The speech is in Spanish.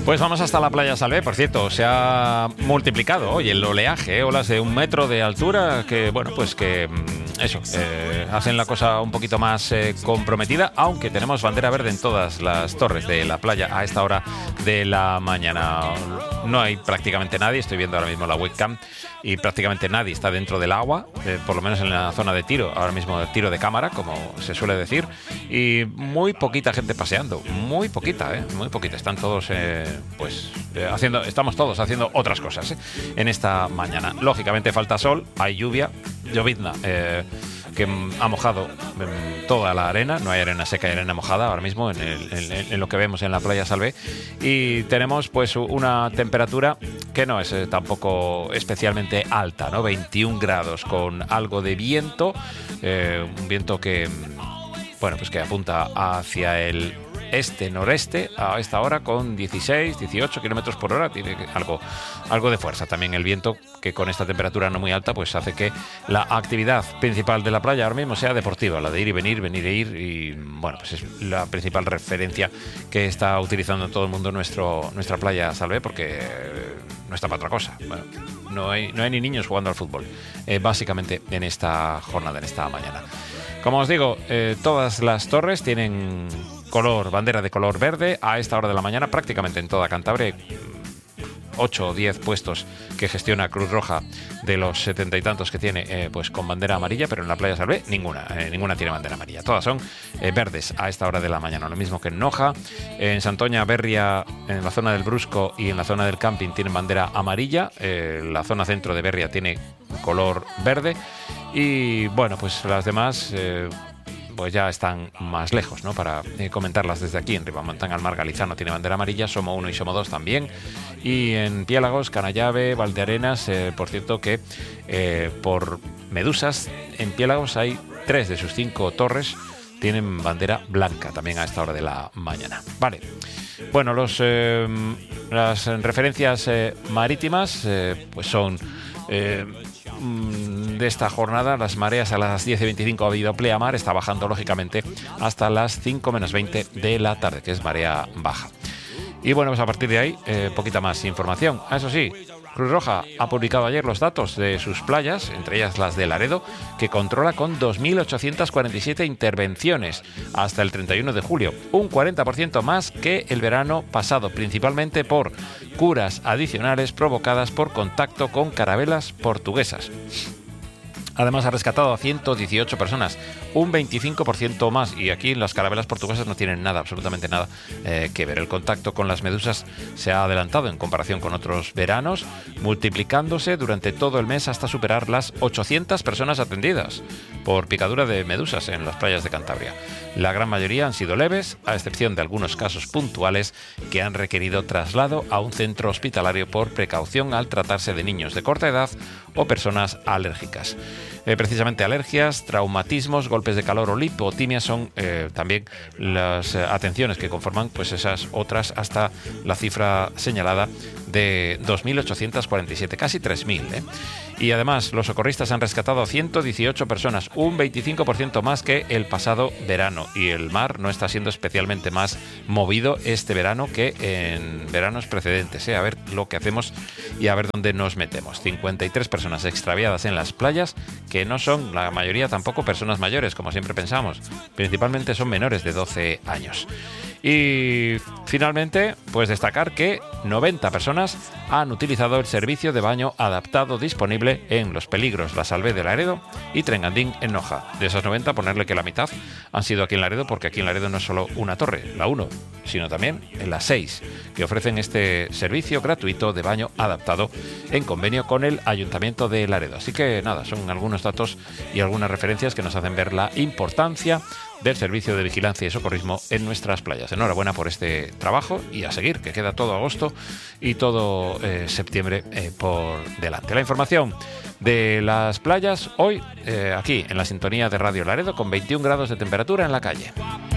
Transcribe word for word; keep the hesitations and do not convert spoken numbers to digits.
Pues vamos hasta la playa Salvé. Por cierto, se ha multiplicado hoy el oleaje, ¿eh? Olas de un metro de altura que, bueno, pues que eso, eh, hacen la cosa un poquito más eh, comprometida, aunque tenemos bandera verde en todas las torres de la playa a esta hora de la mañana. No hay prácticamente nadie, estoy viendo ahora mismo la webcam, y prácticamente nadie está dentro del agua, eh, por lo menos en la zona de tiro, ahora mismo de tiro de cámara, como se suele decir, y muy poquita gente paseando, muy poquita, ¿eh? Muy poquita. Están todos, eh, pues, eh, haciendo, estamos todos haciendo otras cosas ¿eh? en esta mañana. Lógicamente falta sol, hay lluvia, llovizna, eh, que ha mojado toda la arena. No hay arena seca y arena mojada ahora mismo en, el, en, en lo que vemos en la playa Salvé, y tenemos pues una temperatura que no es eh, tampoco especialmente alta, ¿no? veintiún grados con algo de viento, eh, un viento que, bueno, pues que apunta hacia el este-noreste a esta hora con dieciséis, dieciocho kilómetros por hora. Tiene algo, algo de fuerza también el viento, que con esta temperatura no muy alta pues hace que la actividad principal de la playa ahora mismo sea deportiva, la de ir y venir, venir e ir, y bueno, pues es la principal referencia que está utilizando todo el mundo nuestro, nuestra playa Salvé, porque no está para otra cosa. Bueno, no hay, no hay ni niños jugando al fútbol, eh, básicamente en esta jornada, en esta mañana. Como os digo, eh, todas las torres tienen color, bandera de color verde a esta hora de la mañana, prácticamente en toda Cantabria. ocho o diez puestos que gestiona Cruz Roja de los setenta y tantos que tiene, eh, pues con bandera amarilla, pero en la playa Salvé ninguna, eh, ninguna tiene bandera amarilla. Todas son eh, verdes a esta hora de la mañana. Lo mismo que en Noja, en Santoña, Berria, en la zona del Brusco y en la zona del camping tienen bandera amarilla. Eh, la zona centro de Berria tiene color verde, y bueno, pues las demás eh, pues ya están más lejos, ¿no? Para eh, comentarlas desde aquí. En Ribamontán, Almar, Galizano tiene bandera amarilla, Somo uno y Somo dos también. Y en Piélagos, Canallave, Valdearenas, eh, por cierto que eh, por medusas, en Piélagos hay tres de sus cinco torres tienen bandera blanca también a esta hora de la mañana. Vale. Bueno, los, eh, las referencias eh, marítimas eh, pues son... Eh, de esta jornada. Las mareas a las diez y veinticinco ha habido pleamar, está bajando lógicamente hasta las cinco menos veinte de la tarde, que es marea baja. Y bueno, pues a partir de ahí, eh, poquita más información. Ah, eso sí, Cruz Roja ha publicado ayer los datos de sus playas, entre ellas las de Laredo, que controla con dos mil ochocientas cuarenta y siete intervenciones hasta el treinta y uno de julio, un cuarenta por ciento más que el verano pasado, principalmente por curas adicionales provocadas por contacto con carabelas portuguesas. Además ha rescatado a ciento dieciocho personas, un veinticinco por ciento más, y aquí las carabelas portuguesas no tienen nada, absolutamente nada eh, que ver. El contacto con las medusas se ha adelantado en comparación con otros veranos, multiplicándose durante todo el mes hasta superar las ochocientas personas atendidas por picadura de medusas en las playas de Cantabria. La gran mayoría han sido leves, a excepción de algunos casos puntuales que han requerido traslado a un centro hospitalario por precaución al tratarse de niños de corta edad o personas alérgicas. Eh, precisamente alergias, traumatismos, golpes de calor o lipotimia son eh, también las eh, atenciones que conforman pues esas otras, hasta la cifra señalada de dos mil ochocientas cuarenta y siete, casi tres mil. ¿eh? Y además los socorristas han rescatado a ciento dieciocho personas, un veinticinco por ciento más que el pasado verano, y el mar no está siendo especialmente más movido este verano que en veranos precedentes. ¿eh? A ver lo que hacemos y a ver dónde nos metemos. cincuenta y tres personas extraviadas en las playas, que no son la mayoría tampoco personas mayores, como siempre pensamos, principalmente son menores de doce años. Y finalmente, pues destacar que noventa personas han utilizado el servicio de baño adaptado disponible en Los Peligros, La Salvé de Laredo y Trengandín en Noja. De esas noventa, ponerle que la mitad han sido aquí en Laredo, porque aquí en Laredo no es solo una torre, la uno, sino también en las seis, que ofrecen este servicio gratuito de baño adaptado en convenio con el Ayuntamiento de Laredo. Así que nada, son algunos datos y algunas referencias que nos hacen ver la importancia del servicio de vigilancia y socorrismo en nuestras playas. Enhorabuena por este trabajo, y a seguir, que queda todo agosto y todo eh, septiembre eh, por delante. La información de las playas hoy eh, aquí en la sintonía de Radio Laredo, con veintiún grados de temperatura en la calle.